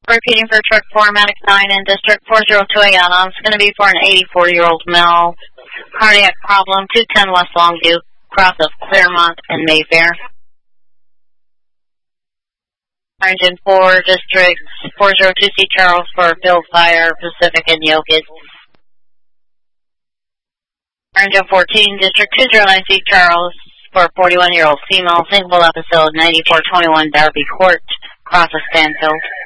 Repeating for truck 4, Maddox 9 in District 402 Ayala. It's going to be for an 84-year-old male. Cardiac problem, 210 West Longview, cross of Claremont and Mayfair. Engine 4, District 402C Charles for Bill Fire, Pacific and Yonkers. Engine 14, District 209C Charles for a 41-year-old female, single episode 9421 Darby Court, cross of Stanfield.